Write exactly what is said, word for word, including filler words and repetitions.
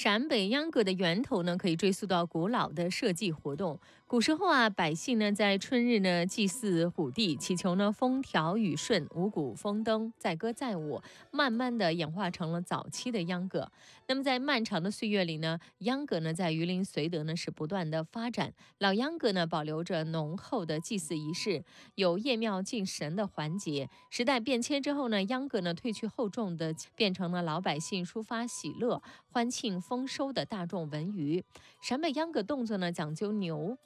陕北秧歌的源头呢，可以追溯到古老的社稷活动。古时候啊，百姓呢在春日呢祭祀虎地，祈求呢风调雨顺、五谷丰登、载歌载舞，慢慢的演化成了早期的秧歌。那么在漫长的岁月里呢，秧歌呢在榆林绥德呢是不断的发展。老秧歌呢保留着浓厚的祭祀仪式，有夜庙敬神的环节。时代变迁之后呢，秧歌呢褪去厚重的，变成了老百姓抒发喜乐、欢庆丰收的大众文娱。陕北秧歌动作呢讲究牛